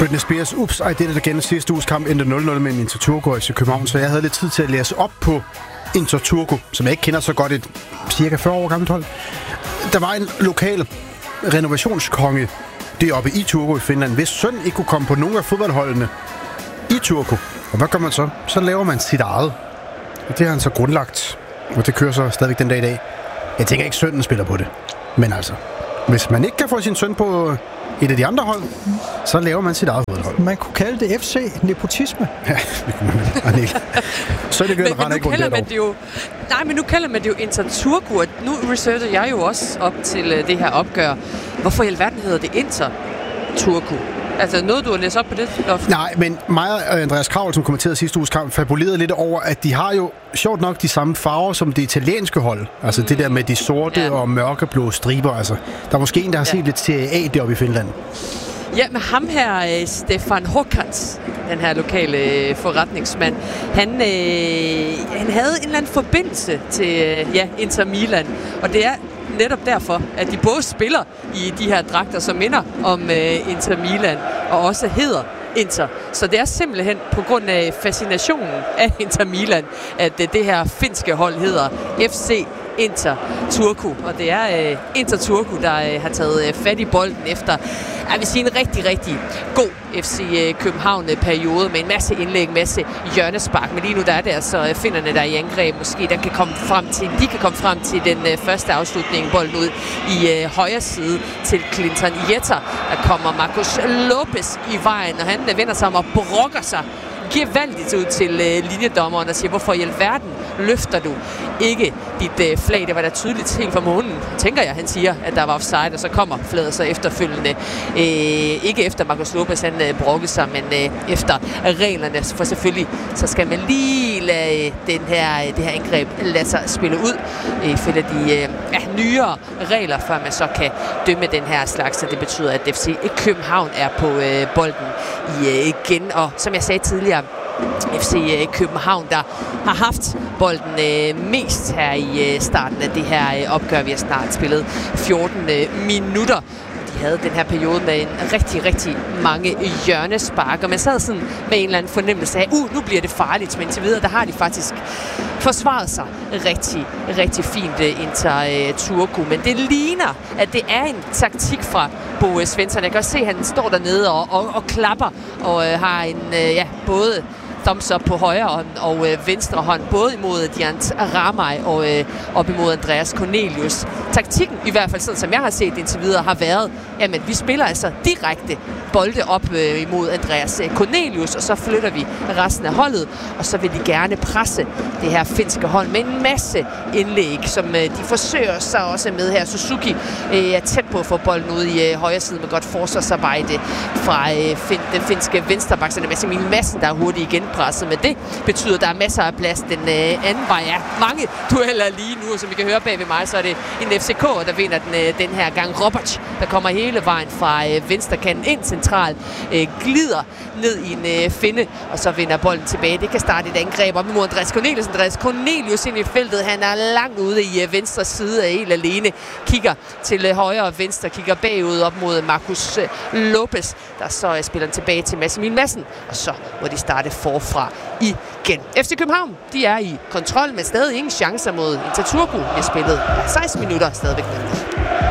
Britney Spears, Oops, I Did It Again. Sidste uges kamp endte 0-0 mellem Inter Turku og FC København, så jeg havde lidt tid til at læse op på Inter Turku, som jeg ikke kender så godt, et cirka 40 år gammelt hold. Der var en lokal renovationskonge deroppe i Turku i Finland, hvis søn ikke kunne komme på nogen af fodboldholdene i Turku. Og hvad gør man så? Så laver man sit eget. Og det har han så grundlagt, og det kører så stadigvæk den dag i dag. Jeg tænker ikke, sønnen spiller på det. Men altså, hvis man ikke kan få sin søn på et af de andre hold, så laver man sit eget fodboldhold. Man kunne kalde det FC nepotisme. Ja, det kunne man. Så er det men nu kalder man det jo Inter Turku, og nu researcher jeg jo også op til det her opgør. Hvorfor i alverden hedder det Inter Turku? Altså noget, du har læst op på det, Loft? Nej, men mig og Andreas Kravl, som kommenterede sidste uges kamp, fabulerede lidt over, at de har jo sjovt nok de samme farver som det italienske hold. Altså det der med de sorte og mørkeblå striber. Altså, der er måske en, der har set lidt Serie A deroppe i Finland. Ja, med ham her, Stefan Håkans, den her lokale forretningsmand, han havde en eller anden forbindelse til Inter Milan, og det er netop derfor, at de både spiller i de her dragter, som minder om Inter Milan, og også hedder Inter. Så det er simpelthen på grund af fascinationen af Inter Milan, at det her finske hold hedder FC Inter Turku. Og det er Inter Turku, der har taget fat i bolden efter, jeg vil sige, en rigtig, rigtig god FC København-periode med en masse indlæg, en masse hjørnespark. Men lige nu der er det altså finnerne, der er i angreb. Måske de kan komme frem til den første afslutning. Bolden ud i højre side til Clinton Jeter. Der kommer Marcus Lopez i vejen, og han vender sig om og brokker sig gevaldigt ud til linjedommeren og siger, hvorfor i alverden løfter du ikke dit flag? Det var da tydeligt helt fra månen, tænker jeg. Han siger, at der var offside, og så kommer flaget så efterfølgende. Ikke efter Marcus Lopez, han brokkede sig, men efter reglerne. For selvfølgelig, så skal man lige lade det her angreb lade sig spille ud. Ifølge de nyere regler, før man så kan dømme den her slags. Så det betyder, at FC København er på bolden igen. Og som jeg sagde tidligere, FC København, der har haft bolden mest her i starten af det her opgør. Vi har snart spillet 14 minutter. De havde den her periode med en rigtig, rigtig mange hjørnespark, og man sad sådan med en eller anden fornemmelse af, nu bliver det farligt, men til videre, der har de faktisk forsvaret sig rigtig, rigtig fint Inter Turku. Men det ligner, at det er en taktik fra Bo Svensson. Jeg kan også se, at han står dernede og klapper og har en, både thumbs up på højre hånd og venstre hånd, både imod Diant Ramay og op imod Andreas Cornelius. Taktikken, i hvert fald sådan som jeg har set indtil videre, har været, jamen vi spiller altså direkte bolde op imod Andreas Cornelius, og så flytter vi resten af holdet, og så vil de gerne presse det her finske hold med en masse indlæg, som de forsøger sig også med her. Suzuki er tæt på at få bolden ud i højre side med godt forsvarsarbejde fra den finske venstreback, så det er Massimilian Madsen, der er hurtigt igen presset, men det betyder, at der er masser af plads den anden vej. Ja, mange dueller lige nu, og som vi kan høre bag ved mig, så er det en FCK, der vinder den her gang. Robert, der kommer hele vejen fra venstrekanten ind centralt, glider ned i en finde, og så vinder bolden tilbage. Det kan starte et angreb op imod Andreas Cornelius. Andreas Cornelius ind i feltet. Han er langt ude i venstre side af helt alene. Kigger til højre og venstre, kigger bagud op mod Marcus Lopez, der så spiller tilbage til Massimilian Madsen, og så må de starte forfra igen. FC København, de er i kontrol, men stadig ingen chancer mod Inter Turku. Vi har spillet 16 minutter stadigvæk.